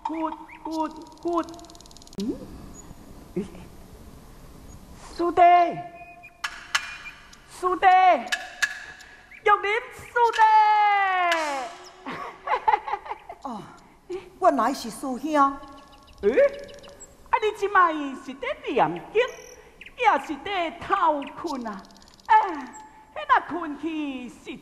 good。师弟，玉林师弟。 哦，原来是师兄。 你即摆是在念经，也是在偷困啊？迄若困去，实